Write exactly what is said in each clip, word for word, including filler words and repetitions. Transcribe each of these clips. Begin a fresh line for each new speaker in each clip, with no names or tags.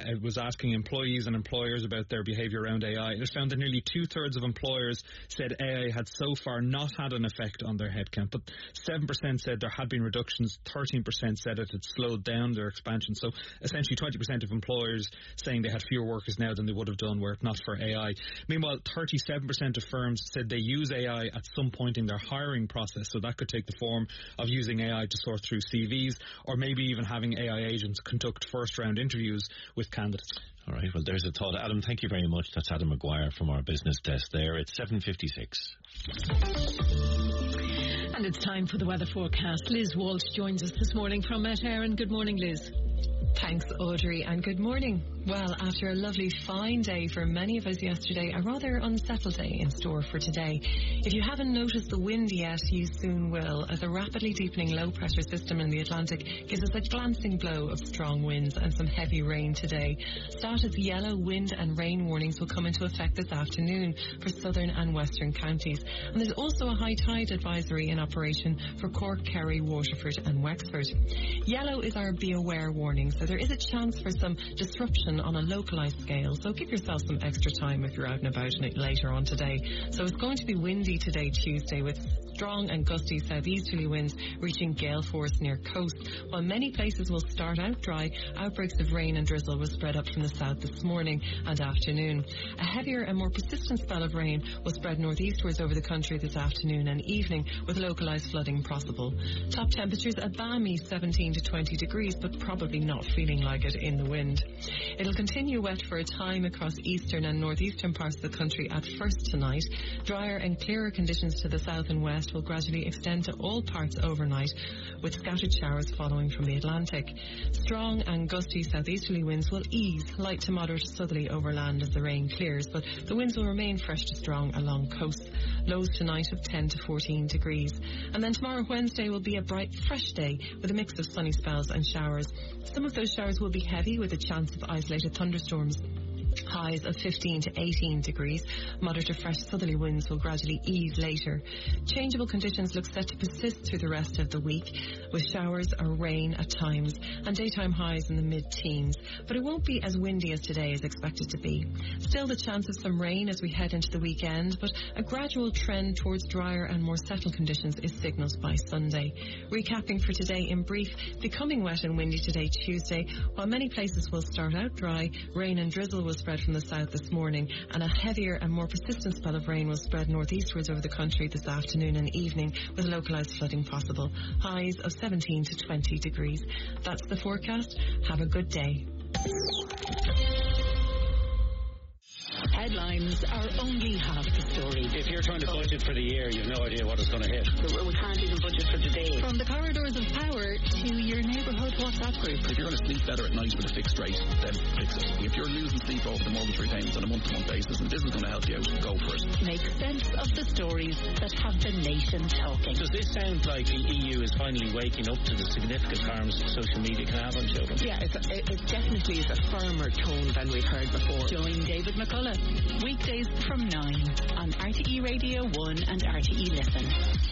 it was asking employees and employers about their behaviour around A I. It was found that nearly two-thirds of employers said A I had so far not had an effect on their headcount, but seven percent said there had been reductions, thirteen percent said it had slowed down their expansion. So essentially twenty percent of employers saying they had fewer workers now than they would have done were it not for A I. Meanwhile, thirty-seven percent of firms said they use A I at some point in their hiring process, so that could take the form of using A I to sort through C Vs, or maybe even having A I agents conduct first-round interviews with candidates.
All right, well, there's a thought. Adam, thank you very much. That's Adam Maguire from our business desk there. It's seven fifty-six.
And it's time for the weather forecast. Liz Walsh joins us this morning from Met Éireann. Good morning, Liz.
Thanks, Audrey, and good morning. Well, after a lovely fine day for many of us yesterday, a rather unsettled day in store for today. If you haven't noticed the wind yet, you soon will, as a rapidly deepening low-pressure system in the Atlantic gives us a glancing blow of strong winds and some heavy rain today. Started yellow wind and rain warnings will come into effect this afternoon for southern and western counties. And there's also a high tide advisory in operation for Cork, Kerry, Waterford and Wexford. Yellow is our be aware warning, so there is a chance for some disruption on a localised scale, so give yourself some extra time if you're out and about later on today. So it's going to be windy today, Tuesday, with strong and gusty southeasterly winds reaching gale force near coast. While many places will start out dry, outbreaks of rain and drizzle will spread up from the south this morning and afternoon. A heavier and more persistent spell of rain will spread northeastwards over the country this afternoon and evening, with localised flooding possible. Top temperatures a balmy seventeen to twenty degrees, but probably not feeling like it in the wind. It'll continue wet for a time across eastern and northeastern parts of the country at first tonight. Drier and clearer conditions to the south and west will gradually extend to all parts overnight, with scattered showers following from the Atlantic. Strong and gusty southeasterly winds will ease light to moderate southerly over land as the rain clears, but the winds will remain fresh to strong along coasts. Lows tonight of ten to fourteen degrees. And then tomorrow, Wednesday, will be a bright, fresh day with a mix of sunny spells and showers. Some of those showers will be heavy with a chance of isolated thunderstorms. Highs of fifteen to eighteen degrees. Moderate to fresh southerly winds will gradually ease later. Changeable conditions look set to persist through the rest of the week, with showers or rain at times and daytime highs in the mid-teens. But it won't be as windy as today is expected to be. Still the chance of some rain as we head into the weekend, but a gradual trend towards drier and more settled conditions is signalled by Sunday. Recapping for today in brief, becoming wet and windy today, Tuesday. While many places will start out dry, rain and drizzle will spread from the south this morning, and a heavier and more persistent spell of rain will spread northeastwards over the country this afternoon and evening, with localised flooding possible. Highs of seventeen to twenty degrees. That's the forecast. Have a good day.
Headlines are only half the story.
If you're trying to budget for the year, you've no idea what it's going to hit.
We can't even budget for today.
From the corridors of power to your neighbourhood WhatsApp group.
If you're going to sleep better at night with a fixed rate, then fix it. If you're losing sleep over the mortgage repayments on a month-to-month basis, and this is going to help you out, go for it.
Make sense of the stories that have the nation talking.
Does this sound like the E U is finally waking up to the significant harms social media can have on children?
Yeah, it's, it, it definitely is a firmer tone than we've heard before.
Join David McCullough weekdays from nine on R T E Radio one and R T E Listen.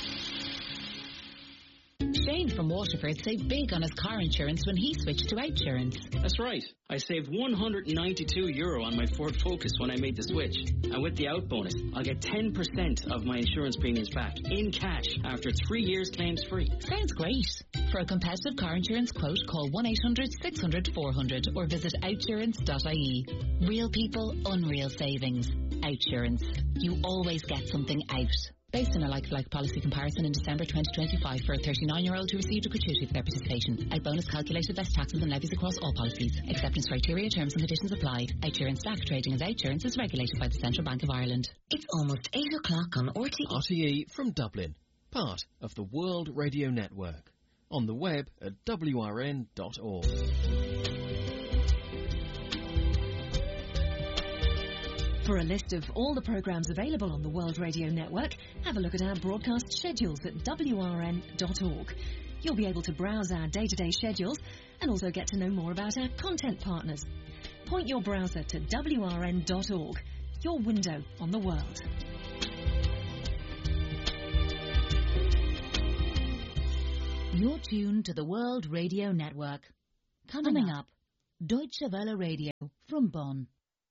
Shane from Waterford saved big on his car insurance when he switched to Outsurance.
That's right. I saved one hundred ninety-two euro on my Ford Focus when I made the switch. And with the out bonus, I'll get ten percent of my insurance premiums back in cash after three years claims free.
Sounds great. For a competitive car insurance quote, call one eight hundred six hundred four hundred or visit outsurance dot I E. Real people, unreal savings. Outsurance. You always get something out. Based on a like-for-like policy comparison in December twenty twenty-five for a thirty-nine-year-old who received a gratuity for their participation. Out bonus calculated less taxes and levies across all policies. Acceptance criteria, terms and conditions apply. Outsurance staff trading as Outsurance is regulated by the Central Bank of Ireland.
It's almost eight o'clock on R T E.
R T E from Dublin, part of the World Radio Network. On the web at W R N dot org.
For a list of all the programmes available on the World Radio Network, have a look at our broadcast schedules at W R N dot org. You'll be able to browse our day-to-day schedules and also get to know more about our content partners. Point your browser to W R N dot org, your window on the world.
You're tuned to the World Radio Network. Coming, Coming up, Deutsche Welle Radio from Bonn.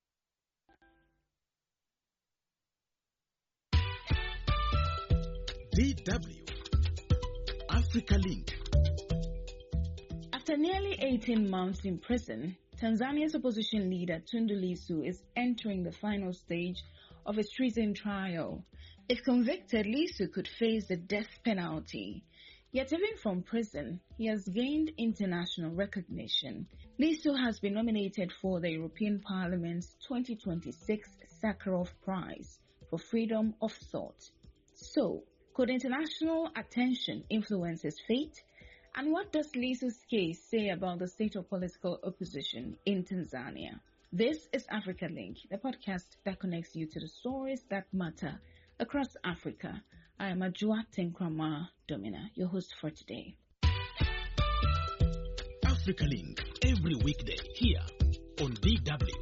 D W Africa Link.
After nearly eighteen months in prison, Tanzania's opposition leader Tundu Lissu is entering the final stage of his treason trial. If convicted, Lissu could face the death penalty. Yet even from prison, he has gained international recognition. Lissu has been nominated for the European Parliament's twenty twenty-six Sakharov Prize for freedom of thought. So, could international attention influence his fate? And what does Lissu's case say about the state of political opposition in Tanzania? This is Africa Link, the podcast that connects you to the stories that matter across Africa. I am Ajua Tenkrama Domina, your host for today.
Africa Link, every weekday here on D W.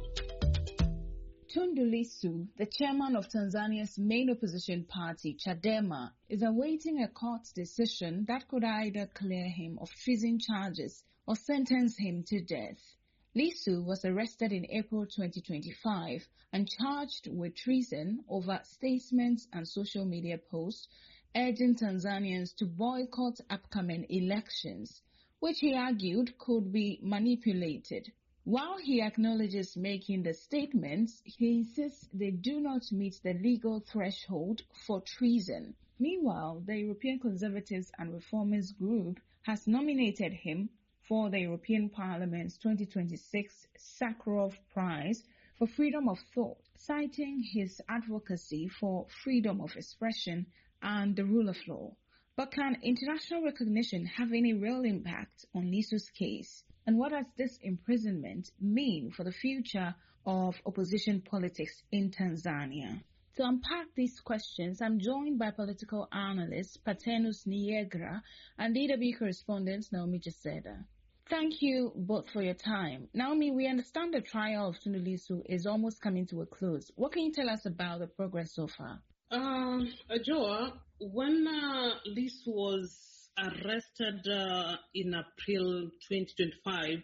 Tundu Lissu, the chairman of Tanzania's main opposition party, Chadema, is awaiting a court decision that could either clear him of treason charges or sentence him to death. Lissu was arrested in April twenty twenty-five and charged with treason over statements and social media posts urging Tanzanians to boycott upcoming elections, which he argued could be manipulated. While he acknowledges making the statements, he insists they do not meet the legal threshold for treason. Meanwhile, the European Conservatives and Reformers Group has nominated him for the European Parliament's twenty twenty-six Sakharov Prize for freedom of thought, citing his advocacy for freedom of expression and the rule of law. But can international recognition have any real impact on Lissu's case? And what does this imprisonment mean for the future of opposition politics in Tanzania? To unpack these questions, I'm joined by political analyst Patenus Niegra and D W correspondent Naomi Jeseda. Thank you both for your time. Naomi, we understand the trial of Tundu Lissu is almost coming to a close. What can you tell us about the progress so far?
Uh, Joa, when uh, Lissu was arrested uh, in April twenty twenty-five,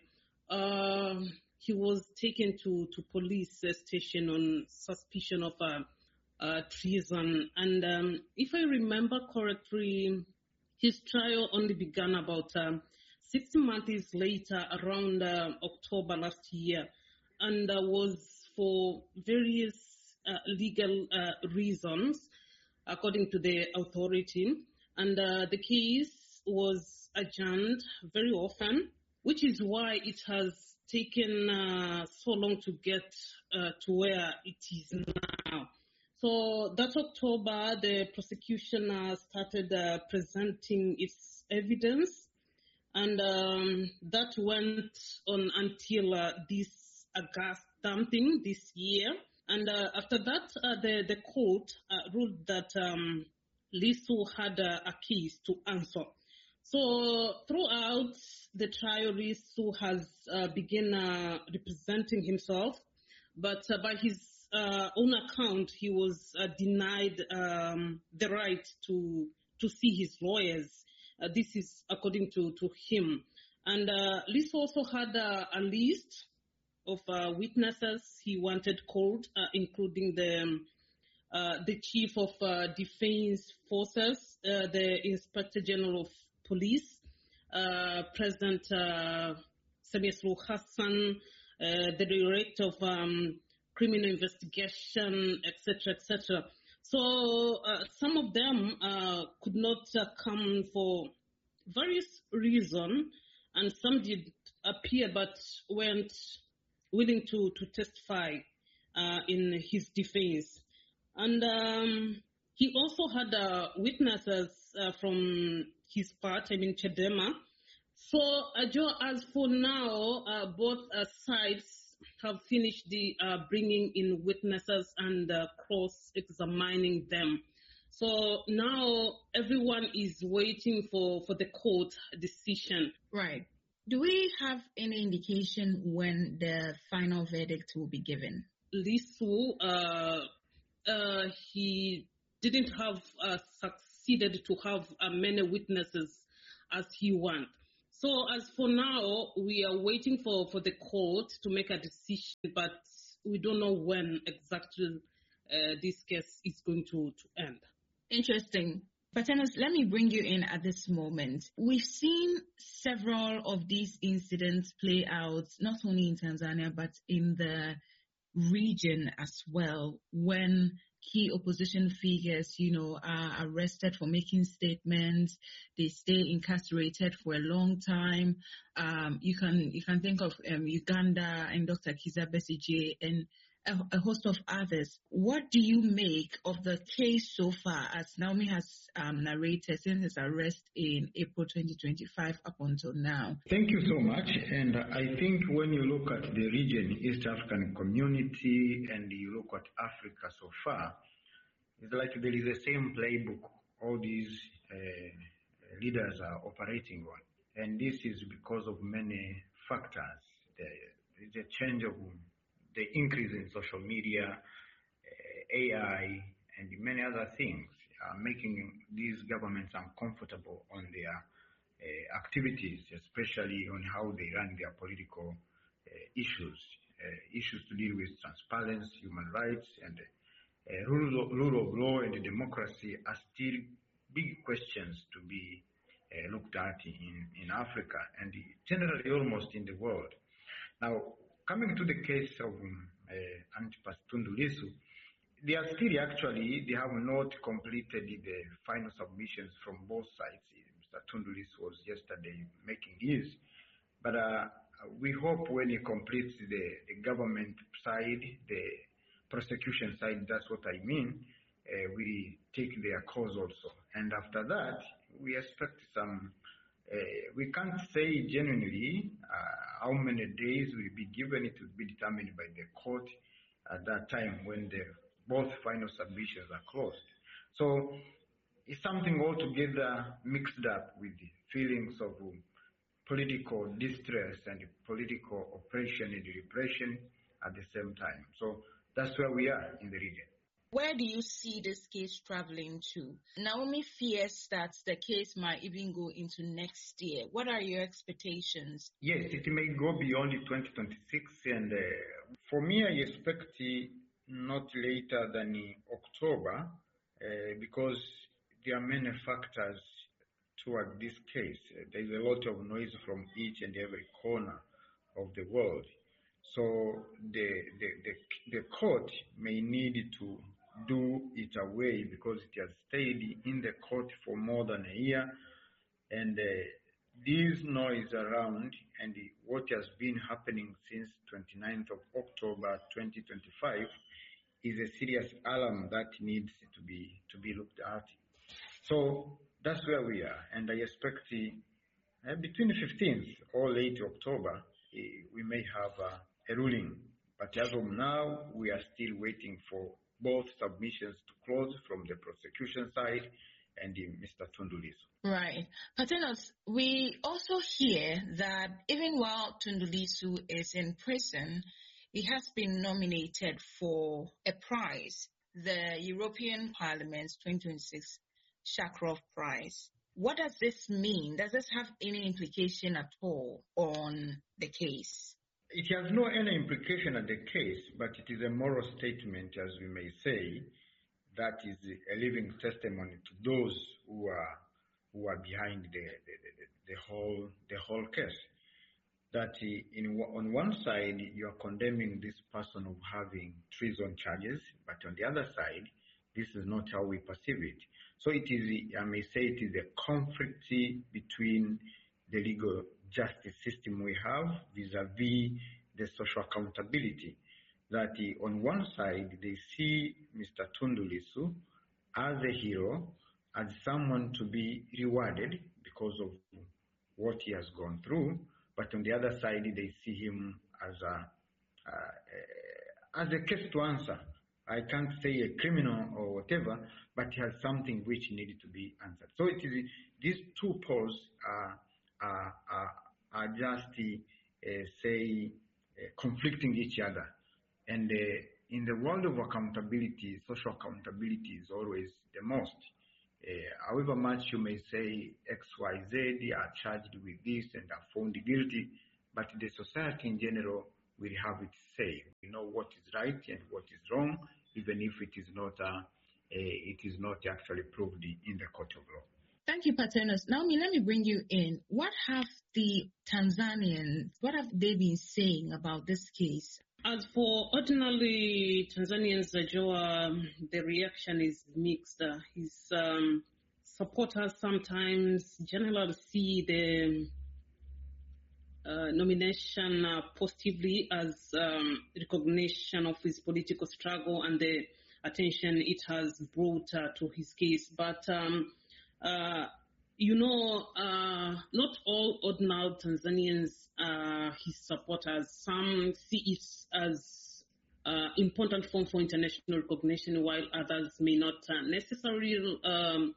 uh, he was taken to, to police station on suspicion of uh, uh, treason. And um, if I remember correctly, his trial only began about um, sixty months later, around uh, October last year, and uh, was for various uh, legal uh, reasons, according to the authority. And uh, the case was adjourned very often, which is why it has taken uh, so long to get uh, to where it is now. So that October, the prosecution uh, started uh, presenting its evidence, and um, that went on until uh, this August something this year. And uh, after that, uh, the, the court uh, ruled that um, Lissu had uh, a case to answer. So throughout the trial, Lissu has uh, begun uh, representing himself, but uh, by his uh, own account, he was uh, denied um, the right to to see his lawyers. Uh, this is according to, to him. And uh, Lissu also had uh, a list of uh, witnesses he wanted called, uh, including the um, uh, the chief of uh, defense forces, uh, the inspector general of police, uh, President uh, Samia Suluhu Hassan, uh, the director of um, criminal investigation, et cetera, et cetera. So uh, some of them uh, could not uh, come for various reasons, and some did appear but weren't willing to, to testify uh, in his defense. And um, he also had uh, witnesses uh, from his party, I mean Chadema. So, uh, Joe, as for now, uh, both uh, sides have finished the uh, bringing in witnesses and uh, cross-examining them. So now everyone is waiting for, for the court decision.
Right. Do we have any indication when the final verdict will be given?
Lissu, uh, uh, he didn't have uh, succeeded to have uh, many witnesses as he wanted. So as for now, we are waiting for, for the court to make a decision, but we don't know when exactly uh, this case is going to, to end.
Interesting. Paternos, let me bring you in at this moment. We've seen several of these incidents play out, not only in Tanzania, but in the region as well, when key opposition figures, you know, are arrested for making statements. They stay incarcerated for a long time. Um, you can you can think of um, Uganda and Doctor Kizza Besigye and a, a host of others. What do you make of the case so far, as Naomi has um, narrated since his arrest in April twenty twenty-five up until now?
Thank you so much. And I think when you look at the region, East African community, and you look at Africa so far, it's like there is the same playbook all these uh, leaders are operating on. And this is because of many factors. There is a change of the increase in social media, uh, A I, and many other things are making these governments uncomfortable on their uh, activities, especially on how they run their political uh, issues, uh, issues to deal with transparency, human rights, and uh, rule, of, rule of law and democracy are still big questions to be uh, looked at in, in Africa and generally almost in the world. Now, coming to the case of um, uh, Antipas Tundu Lissu, they are still actually, they have not completed the final submissions from both sides. Mister Tundu Lissu was yesterday making his, but uh, we hope when he completes the, the government side, the prosecution side, that's what I mean, uh, we take their cause also. And after that, we expect some, uh, we can't say genuinely uh, how many days will be given. It will be determined by the court at that time when the both final submissions are closed. So it's something altogether mixed up with the feelings of um, political distress and political oppression and repression at the same time. So that's where we are in the region.
Where do you see this case traveling to? Naomi fears that the case might even go into next year. What are your expectations?
Yes, it may go beyond twenty twenty-six, and uh, for me, I expect uh, not later than uh, October, uh, because there are many factors toward this case. Uh, there is a lot of noise from each and every corner of the world. So the, the, the, the court may need to do it away because it has stayed in the court for more than a year. And uh, this noise around and the, what has been happening since twenty-ninth of October twenty twenty-five is a serious alarm that needs to be to be looked at. So that's where we are, and I expect uh, between the fifteenth or late October uh, we may have uh, a ruling. But as of now, we are still waiting for both submissions to close from the prosecution side and the Mister Tundu Lissu.
Right. Paternos, we also hear that even while Tundu Lissu is in prison, he has been nominated for a prize, the European Parliament's twenty twenty-six Shakrov Prize. What does this mean? Does this have any implication at all on the case?
It has no any implication on the case, but it is a moral statement, as we may say, that is a living testimony to those who are who are behind the the, the, the whole the whole case. That in, on one side, you are condemning this person of having treason charges, but on the other side, this is not how we perceive it. So it is, I may say, it is a conflict between the legal justice system we have vis-a-vis the social accountability. That on one side, they see Mister Tundu Lissu as a hero, as someone to be rewarded because of what he has gone through. But on the other side, they see him as a uh, as a case to answer. I can't say a criminal or whatever, but he has something which needed to be answered. So it is these two poles are are are, are just uh, say uh, conflicting each other. And uh, in the world of accountability, social accountability is always the most. Uh, however much you may say X Y Z are charged with this and are found guilty, but the society in general will have its say. We know what is right and what is wrong, even if it is not uh, uh, it is not actually proved in the court of law.
Thank you, Paternos. Naomi, let me bring you in. What have the Tanzanians, what have they been saying about this case?
As for ordinarily Tanzanians, Joa, the reaction is mixed. Uh, his um, supporters sometimes generally see the uh, nomination uh, positively as um, recognition of his political struggle and the attention it has brought uh, to his case. But um, Uh, you know, uh, not all ordinary Tanzanians are his supporters. Some see it as uh, important form for international recognition, while others may not uh, necessarily um,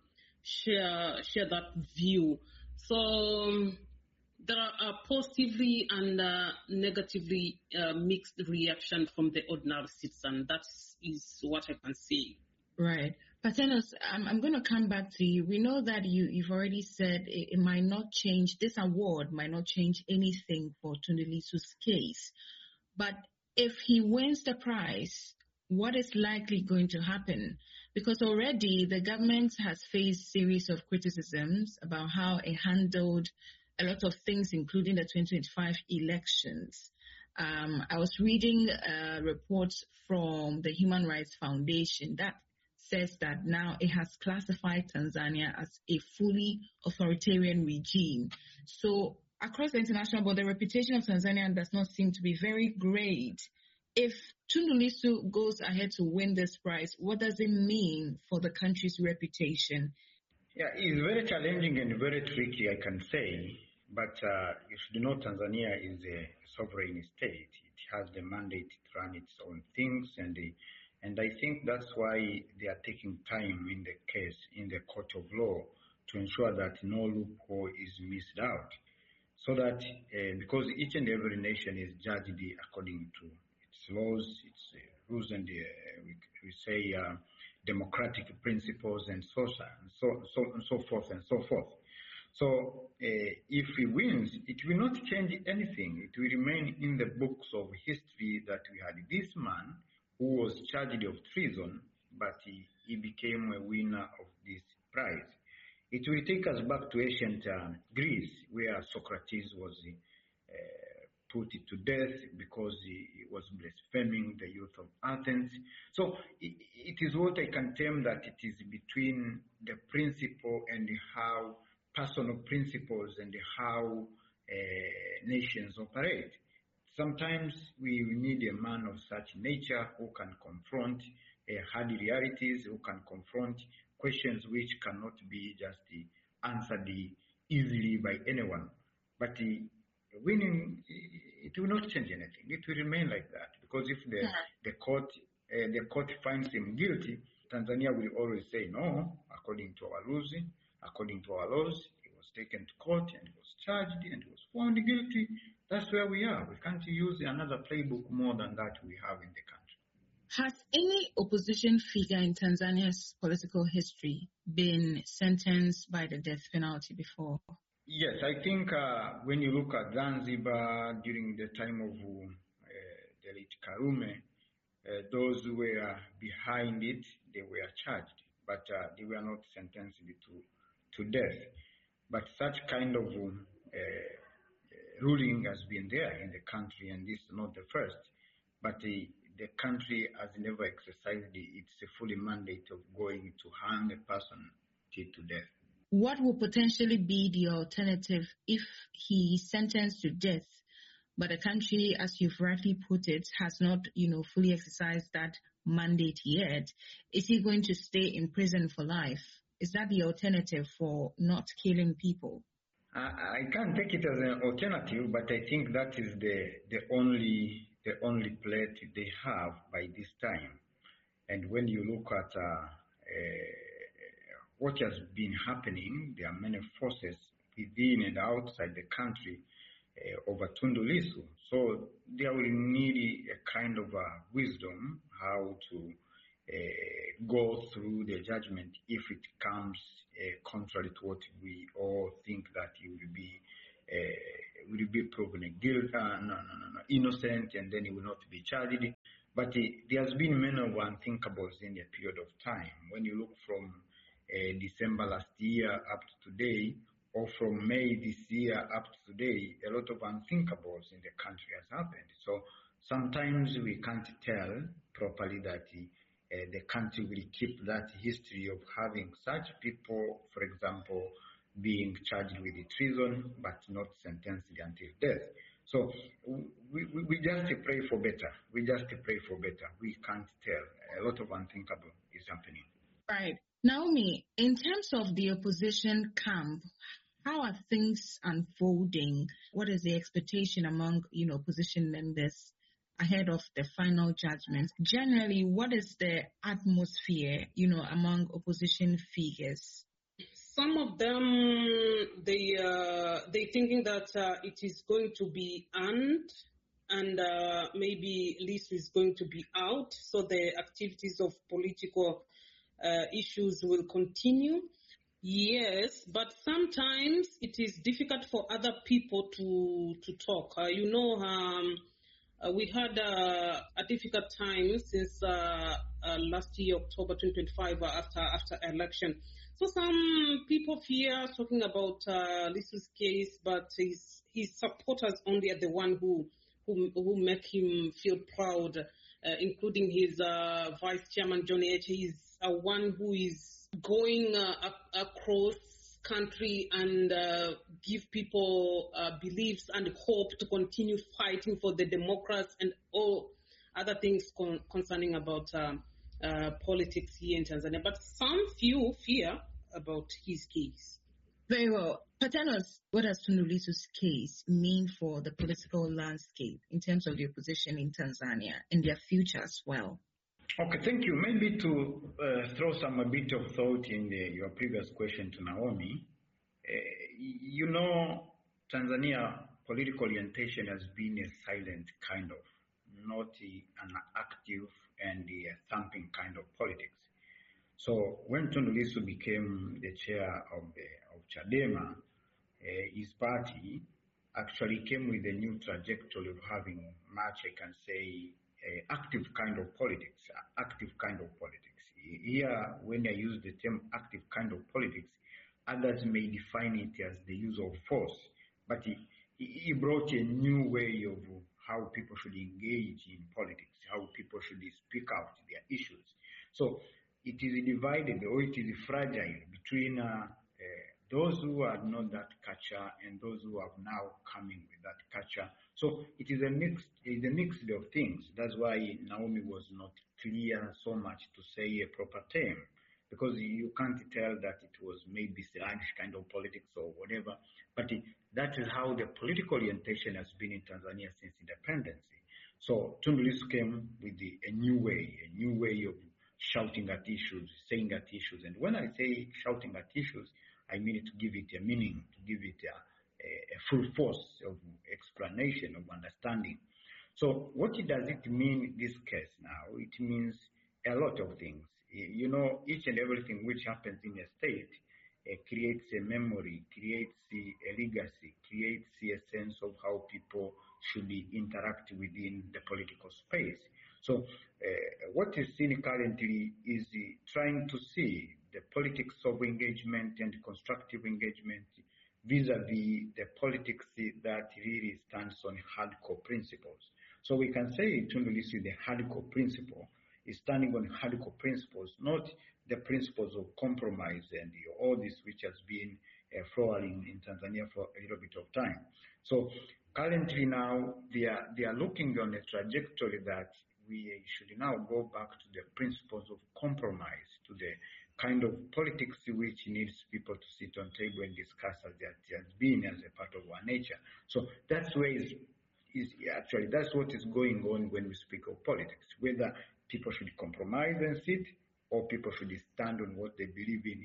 share share that view. So um, there are positively and uh, negatively uh, mixed reaction from the ordinary citizen. That is what I can say.
Right. Paternos, I'm, I'm going to come back to you. We know that you, you've already said it, it might not change, this award might not change anything for Tunde Lissu's case. But if he wins the prize, what is likely going to happen? Because already the government has faced series of criticisms about how it handled a lot of things, including the twenty twenty-five elections. Um, I was reading a report from the Human Rights Foundation that says that now it has classified Tanzania as a fully authoritarian regime. So across the international board, the reputation of Tanzania does not seem to be very great. If Tunde Lissu goes ahead to win this prize, what does it mean for the country's reputation?
Yeah, it's very challenging and very tricky, I can say. But uh, you should know Tanzania is a sovereign state. It has the mandate to run its own things, and the And I think that's why they are taking time in the case, in the court of law, to ensure that no loophole is missed out. So that, uh, because each and every nation is judged according to its laws, its uh, rules, and uh, we, we say uh, democratic principles, and so, so, so, and so forth, and so forth. So uh, if he wins, it will not change anything. It will remain in the books of history that we had this man who was charged of treason, but he, he became a winner of this prize. It will take us back to ancient uh, Greece, where Socrates was uh, put to death because he, he was blaspheming the youth of Athens. So it, it is what I can term that it is between the principle and how personal principles and how uh, nations operate. Sometimes we need a man of such nature who can confront uh, hard realities, who can confront questions which cannot be just uh, answered easily by anyone. But uh, winning, it will not change anything. It will remain like that, because if the yeah. the court uh, the court finds him guilty, Tanzania will always say no, according to our rules, according to our laws. He was taken to court and he was charged and he was found guilty. That's where we are. We can't use another playbook more than that we have in the country.
Has any opposition figure in Tanzania's political history been sentenced by the death penalty before?
Yes, I think uh, when you look at Zanzibar during the time of uh, the late Karume, uh, those who were behind it, they were charged, but uh, they were not sentenced to, to death. But such kind of um, uh, ruling has been there in the country, and this is not the first. But the, the country has never exercised its fully mandate of going to hang a person to death.
What would potentially be the alternative if he is sentenced to death, but the country, as you've rightly put it, has not, you know, fully exercised that mandate yet? Is he going to stay in prison for life? Is that the alternative for not killing people?
I can't take it as an alternative, but I think that is the the only the only plate they have by this time. And when you look at uh, uh, what has been happening, there are many forces within and outside the country uh, over Tunde Lissu. So there will need a kind of uh, wisdom how to uh, go through the judgment if it comes uh, contrary to what we all think that he will be uh, will be proven guilty, uh, no, no, no, no, innocent, and then he will not be charged. But uh, there has been many unthinkables in a period of time. When you look from uh, December last year up to today, or from May this year up to today, a lot of unthinkables in the country has happened. So sometimes we can't tell properly that uh, the country will keep that history of having such people, for example, being charged with treason but not sentenced until death. So we, we, we just pray for better. We just pray for better. We can't tell. A lot of unthinkable is happening.
Right. Naomi, in terms of the opposition camp, how are things unfolding? What is the expectation among, you know, opposition members ahead of the final judgment? Generally, what is the atmosphere, you know, among opposition figures?
Some of them, they uh, they thinking that uh, it is going to be earned, and uh, maybe Lissu is going to be out, so the activities of political uh, issues will continue. Yes, but sometimes it is difficult for other people to to talk. Uh, you know, um, uh, we had uh, a difficult time since uh, uh, last year, October twenty twenty-five, uh, after after election. So some people fear talking about uh, Lissu's case, but his his supporters only are the one who who who make him feel proud, uh, including his uh, vice chairman John Heche. He's uh, one who is going uh, up, across country and uh, give people uh, beliefs and hope to continue fighting for the Democrats and all other things con- concerning about um, uh, politics here in Tanzania. But some few fear about his case.
Very well. Patanos, what does Tundu Lissu's case mean for the political landscape in terms of the opposition in Tanzania and their future as well?
Okay, thank you. Maybe to uh, throw some a bit of thought in the, your previous question to Naomi, uh, you know, Tanzania political orientation has been a silent kind of, not a, an active and a thumping kind of politics. So when Tundu Lissu became the chair of, the, of Chadema, uh, his party actually came with a new trajectory of having much, I can say, Uh, active kind of politics, uh, active kind of politics. Here, when I use the term active kind of politics, others may define it as the use of force, but he, he brought a new way of how people should engage in politics, how people should speak out their issues. So it is divided, or it is fragile between uh, uh, those who are not that culture and those who are now coming with that culture. So it is a mix, it is a mix of things. That's why Naomi was not clear so much to say a proper term, because you can't tell that it was maybe Spanish kind of politics or whatever. But it, that is how the political orientation has been in Tanzania since independence. So Tundu Lissu came with the, a new way, a new way of shouting at issues, saying at issues. And when I say shouting at issues, I mean to give it a meaning, to give it a a full force of explanation, of understanding. So what does it mean, this case now? It means a lot of things. You know, each and everything which happens in a state uh, creates a memory, creates a legacy, creates a sense of how people should interact within the political space. So uh, what is seen currently is uh, trying to see the politics of engagement and constructive engagement vis-a-vis the politics that really stands on hardcore principles. So we can say Tundu Lissu, the hardcore principle, is standing on hardcore principles, not the principles of compromise and all this which has been uh, flowing in Tanzania for a little bit of time. So currently now they are, they are looking on a trajectory that we should now go back to the principles of compromise, to the kind of politics which needs people to sit on table and discuss as it has been as a part of our nature. So that's where is, is actually, that's what is going on when we speak of politics, whether people should compromise and sit or people should stand on what they believe in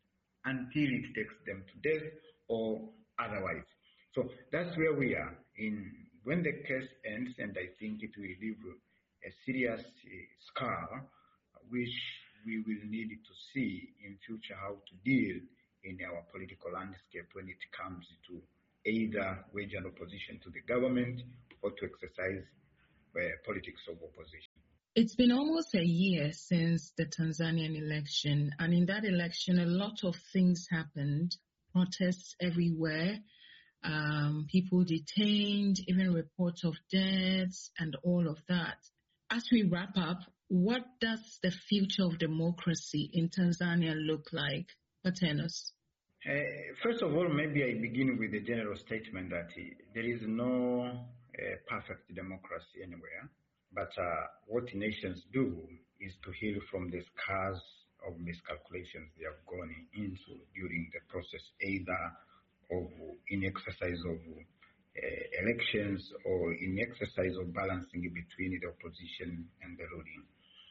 until it takes them to death or otherwise. So that's where we are. In when the case ends, and I think it will leave a serious uh, scar, which we will need to see in future how to deal in our political landscape when it comes to either wage an opposition to the government or to exercise uh, politics of opposition.
It's been almost a year since the Tanzanian election, and in that election, a lot of things happened. Protests everywhere, um, people detained, even reports of deaths, and all of that. As we wrap up, what does the future of democracy in Tanzania look like? Paternos.
Uh, first of all, maybe I begin with a general statement that uh, there is no uh, perfect democracy anywhere. But uh, what nations do is to heal from the scars of miscalculations they have gone into during the process, either of in exercise of uh, elections or in exercise of balancing between the opposition and the ruling.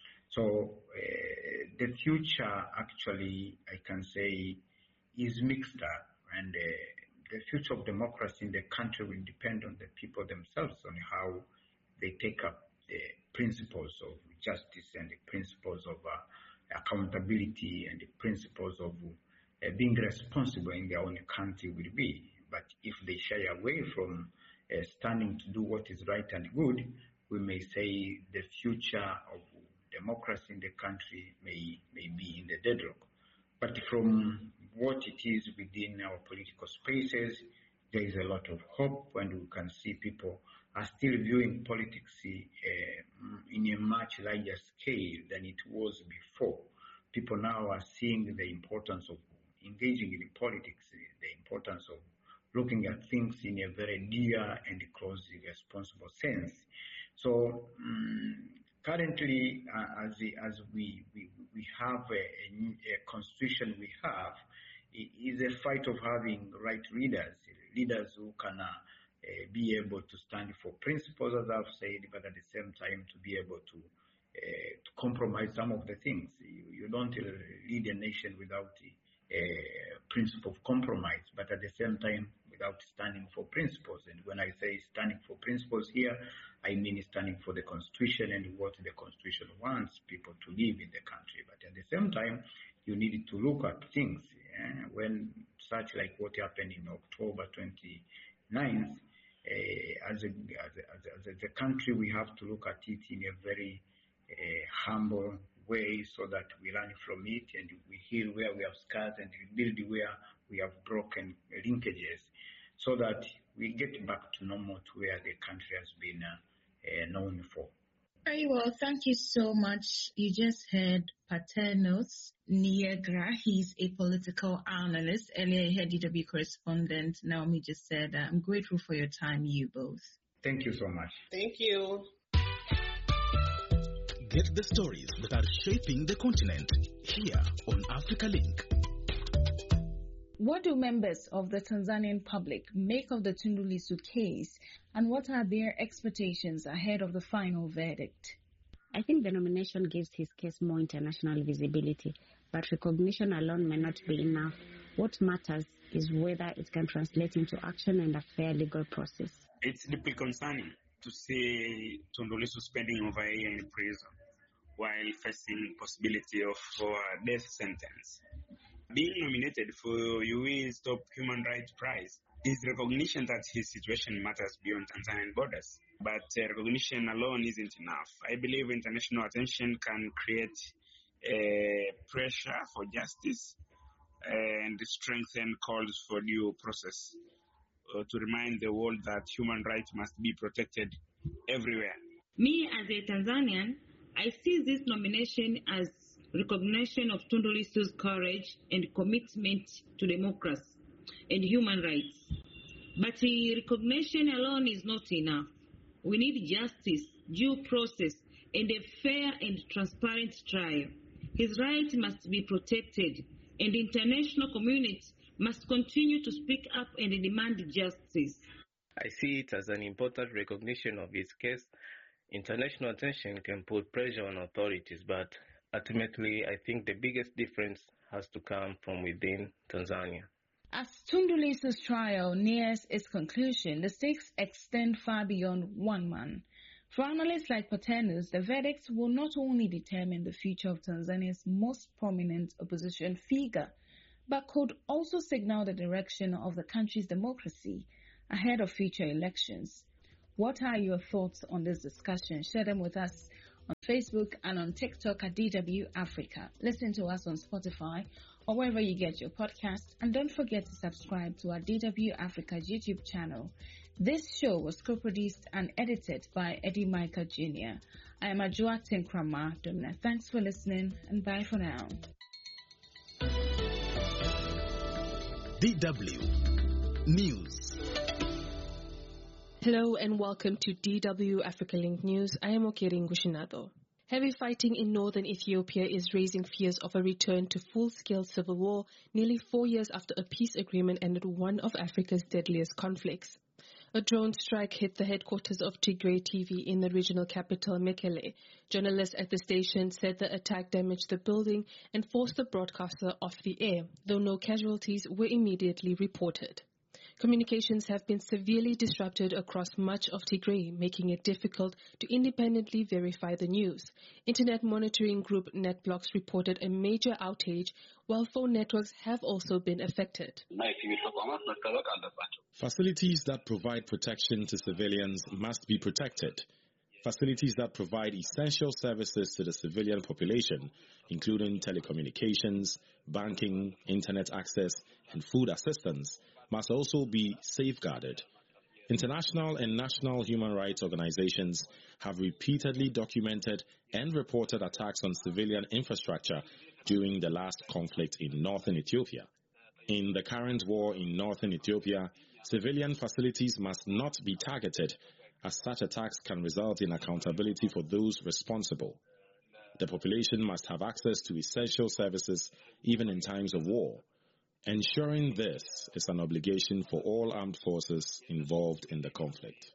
So uh, the future, actually, I can say, is mixed up, and uh, the future of democracy in the country will depend on the people themselves, on how they take up the principles of justice and the principles of uh, accountability and the principles of uh, being responsible in their own country will be. But if they shy away from uh, standing to do what is right and good, we may say the future of democracy in the country may, may be in the deadlock. But from what it is within our political spaces, there is a lot of hope, and we can see people are still viewing politics uh, in a much larger scale than it was before. People now are seeing the importance of engaging in politics, the importance of looking at things in a very dear and close, responsible sense. So um, currently, uh, as as we, we we have a, a constitution we have, it is a fight of having right leaders, leaders who can uh, uh, be able to stand for principles, as I've said, but at the same time to be able to uh, to compromise some of the things. You, you don't lead a nation without the uh, principle of compromise, but at the same time without standing for principles. And when I say standing for principles here, I mean standing for the Constitution and what the Constitution wants people to live in the country. But at the same time, you need to look at things. Yeah? When such like what happened in October twenty-ninth, uh, as, a, as, a, as, a, as a country, we have to look at it in a very uh, humble way so that we learn from it and we heal where we have scars and we build where we have broken linkages so that we get back to normal, to where the country has been uh, uh, known for.
Very well, thank you so much. You just heard Paternos Niegra. He's a political analyst. Earlier, he had D W correspondent Naomi just said, I'm grateful for your time, you both.
Thank you so much.
Thank you.
Get the stories that are shaping the continent here on Africa Link.
What do members of the Tanzanian public make of the Tundu Lissu case, and what are their expectations ahead of the final verdict?
I think the nomination gives his case more international visibility, but recognition alone may not be enough. What matters is whether it can translate into action and a fair legal process.
It's deeply concerning to see Tundu Lissu spending over a year in prison while facing possibility of a death sentence. Being nominated for U E's Top Human Rights Prize is recognition that his situation matters beyond Tanzanian borders. But uh, recognition alone isn't enough. I believe international attention can create uh, pressure for justice and strengthen calls for due process uh, to remind the world that human rights must be protected everywhere.
Me, as a Tanzanian, I see this nomination as recognition of Tundu Lissu's courage and commitment to democracy and human rights. But the recognition alone is not enough. We need justice, due process, and a fair and transparent trial. His rights must be protected, and the international community must continue to speak up and demand justice.
I see it as an important recognition of his case. International attention can put pressure on authorities, but ultimately, I think the biggest difference has to come from within Tanzania.
As Tundu Lissu's trial nears its conclusion, the stakes extend far beyond one man. For analysts like Paternos, the verdict will not only determine the future of Tanzania's most prominent opposition figure, but could also signal the direction of the country's democracy ahead of future elections. What are your thoughts on this discussion? Share them with us on Facebook and on TikTok at D W Africa. Listen to us on Spotify or wherever you get your podcasts. And don't forget to subscribe to our D W Africa's YouTube channel. This show was co-produced and edited by Eddie Micah Junior I am Ajua Tinkrama Dumna. Thanks for listening and bye for now.
D W News.
Hello and welcome to D W Africa Link News. I am Okering Gushinado. Heavy fighting in northern Ethiopia is raising fears of a return to full-scale civil war nearly four years after a peace agreement ended one of Africa's deadliest conflicts. A drone strike hit the headquarters of Tigray T V in the regional capital, Mekele. Journalists at the station said the attack damaged the building and forced the broadcaster off the air, though no casualties were immediately reported. Communications have been severely disrupted across much of Tigray, making it difficult to independently verify the news. Internet monitoring group NetBlocks reported a major outage, while phone networks have also been affected.
Facilities that provide protection to civilians must be protected. Facilities that provide essential services to the civilian population, including telecommunications, banking, internet access, and food assistance, must also be safeguarded. International and national human rights organizations have repeatedly documented and reported attacks on civilian infrastructure during the last conflict in northern Ethiopia. In the current war in northern Ethiopia, civilian facilities must not be targeted, as such attacks can result in accountability for those responsible. The population must have access to essential services even in times of war. Ensuring this is an obligation for all armed forces involved in the conflict.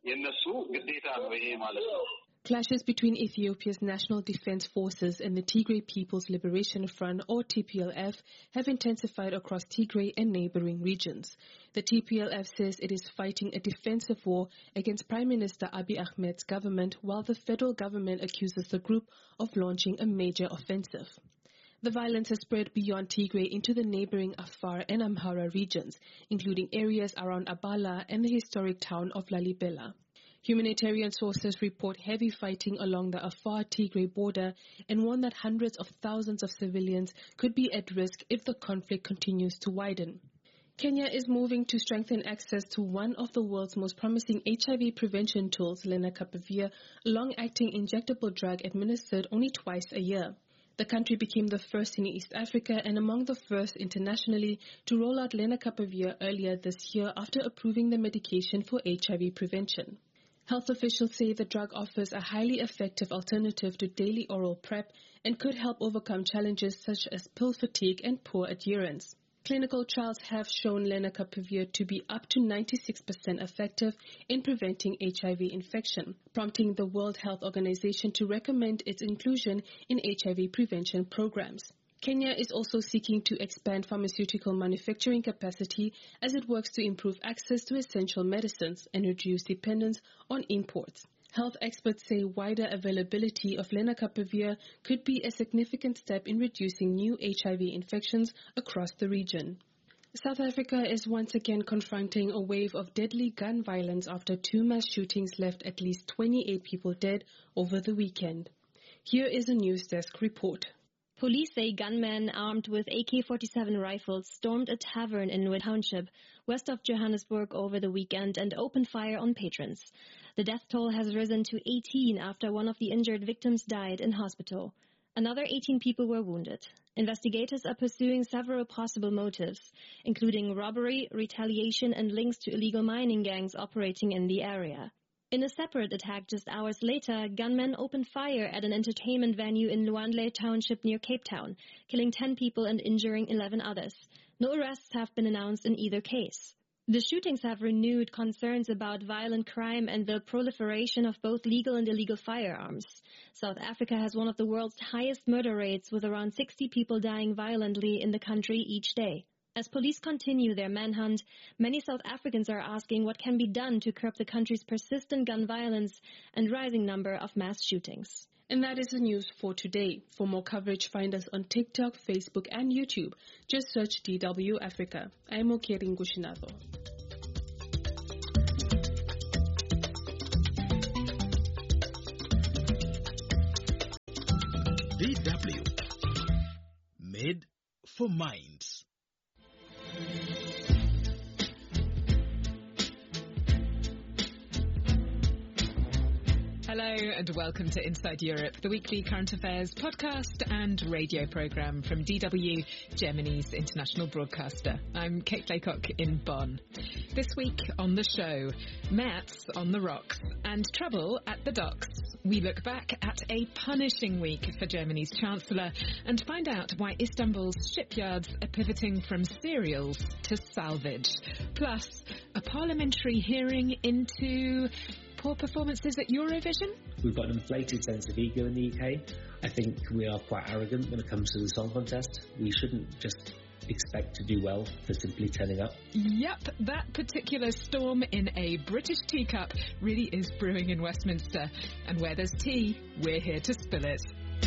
Clashes between Ethiopia's National Defense Forces and the Tigray People's Liberation Front, or T P L F, have intensified across Tigray and neighboring regions. The T P L F says it is fighting a defensive war against Prime Minister Abiy Ahmed's government, while the federal government accuses the group of launching a major offensive. The violence has spread beyond Tigray into the neighboring Afar and Amhara regions, including areas around Abala and the historic town of Lalibela. Humanitarian sources report heavy fighting along the Afar-Tigray border and warn that hundreds of thousands of civilians could be at risk if the conflict continues to widen. Kenya is moving to strengthen access to one of the world's most promising H I V prevention tools, lenacapavir, a long-acting injectable drug administered only twice a year. The country became the first in East Africa and among the first internationally to roll out lenacapavir earlier this year after approving the medication for H I V prevention. Health officials say the drug offers a highly effective alternative to daily oral PrEP and could help overcome challenges such as pill fatigue and poor adherence. Clinical trials have shown lenacapavir to be up to ninety-six percent effective in preventing H I V infection, prompting the World Health Organization to recommend its inclusion in H I V prevention programs. Kenya is also seeking to expand pharmaceutical manufacturing capacity as it works to improve access to essential medicines and reduce dependence on imports. Health experts say wider availability of lenacapavir could be a significant step in reducing new H I V infections across the region. South Africa is once again confronting a wave of deadly gun violence after two mass shootings left at least twenty-eight people dead over the weekend. Here is a News Desk report.
Police say gunmen armed with A K forty-seven rifles stormed a tavern in Wood Township, west of Johannesburg, over the weekend and opened fire on patrons. The death toll has risen to eighteen after one of the injured victims died in hospital. Another eighteen people were wounded. Investigators are pursuing several possible motives, including robbery, retaliation, and links to illegal mining gangs operating in the area. In a separate attack just hours later, gunmen opened fire at an entertainment venue in Luandle Township near Cape Town, killing ten people and injuring eleven others. No arrests have been announced in either case. The shootings have renewed concerns about violent crime and the proliferation of both legal and illegal firearms. South Africa has one of the world's highest murder rates, with around sixty people dying violently in the country each day. As police continue their manhunt, many South Africans are asking what can be done to curb the country's persistent gun violence and rising number of mass shootings.
And that is the news for today. For more coverage, find us on TikTok, Facebook and YouTube. Just search D W Africa. I'm Okeri Ngushinado.
D W. Made for minds.
Hello and welcome to Inside Europe, the weekly current affairs podcast and radio programme from D W, Germany's international broadcaster. I'm Kate Laycock in Bonn. This week on the show, Mats on the rocks and trouble at the docks. We look back at a punishing week for Germany's Chancellor and find out why Istanbul's shipyards are pivoting from cereals to salvage. Plus, a parliamentary hearing into poor performances at Eurovision?
We've got an inflated sense of ego in the U K. I think we are quite arrogant when it comes to the song contest. We shouldn't just expect to do well for simply turning up.
Yep, that particular storm in a British teacup really is brewing in Westminster. And where there's tea, we're here to spill it.